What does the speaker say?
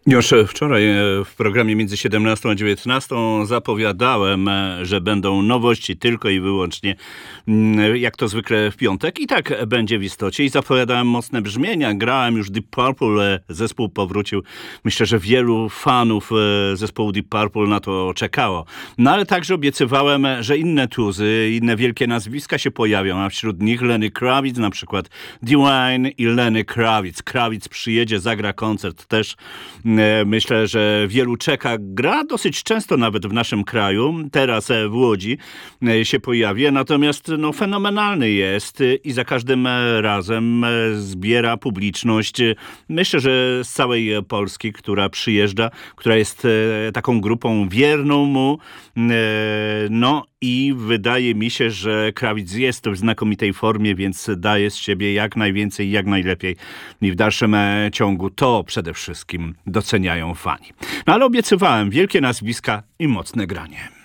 Już wczoraj w programie między 17 a 19 zapowiadałem, że będą nowości tylko i wyłącznie, jak to zwykle w piątek. I tak będzie w istocie. I zapowiadałem mocne brzmienia. Grałem już Deep Purple, zespół powrócił. Myślę, że wielu fanów zespołu Deep Purple na to czekało. No ale także obiecywałem, że inne tuzy, inne wielkie nazwiska się pojawią, a wśród nich Lenny Kravitz, na przykład Divine i Lenny Kravitz. Kravitz przyjedzie, zagra koncert też. Myślę, że wielu czeka. Gra dosyć często nawet w naszym kraju. Teraz w Łodzi się pojawia. Natomiast fenomenalny jest i za każdym razem zbiera publiczność. Myślę, że z całej Polski, która przyjeżdża, która jest taką grupą wierną mu. I wydaje mi się, że Kravitz jest w znakomitej formie, więc daje z siebie jak najwięcej, jak najlepiej. I w dalszym ciągu to przede wszystkim doceniają fani. No ale obiecywałem wielkie nazwiska i mocne granie.